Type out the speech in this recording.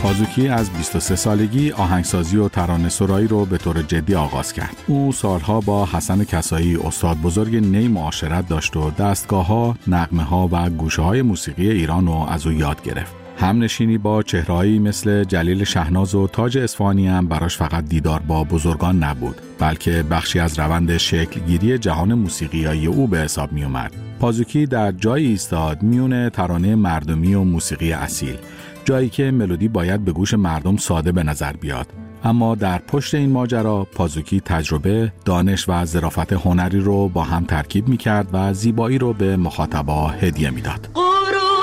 پازوکی از 23 سالگی آهنگسازی و ترانه‌سرایی رو به طور جدی آغاز کرد. او سالها با حسن کسایی استاد بزرگ نی معاشرت داشت و دستگاه‌ها، نغمه‌ها و گوشه‌های موسیقی ایران رو از او یاد گرفت. همنشینی با چهره‌هایی مثل جلیل شهناز و تاج اصفهانی هم براش فقط دیدار با بزرگان نبود، بلکه بخشی از روند شکلگیری جهان موسیقیایی او به حساب می اومد. پازوکی در جایی ایستاد میون ترانه مردمی و موسیقی اصیل، جایی که ملودی باید به گوش مردم ساده به نظر بیاد. اما در پشت این ماجرا پازوکی تجربه، دانش و ظرافت هنری رو با هم ترکیب می‌کرد و زیبایی رو به مخاطبا هدیه می‌داد.